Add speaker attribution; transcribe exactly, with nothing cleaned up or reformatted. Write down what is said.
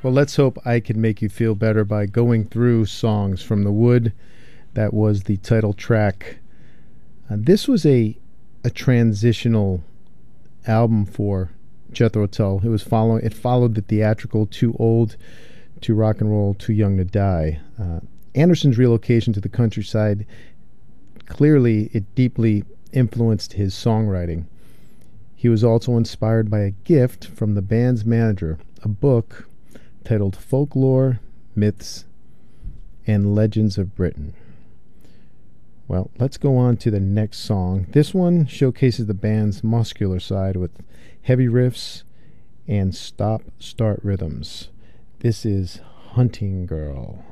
Speaker 1: Well, let's hope I can make you feel better by going through songs from The Wood. That was the title track. Uh, this was a a transitional album for Jethro Tull. It was following. It followed the theatrical "Too Old to Rock and Roll, Too Young to Die." Uh, Anderson's relocation to the countryside, clearly, it deeply influenced his songwriting. He was also inspired by a gift from the band's manager, a book titled Folklore, Myths, and Legends of Britain. Well, let's go on to the next song. This one showcases the band's muscular side with heavy riffs and stop-start rhythms. This is Hunting Girl.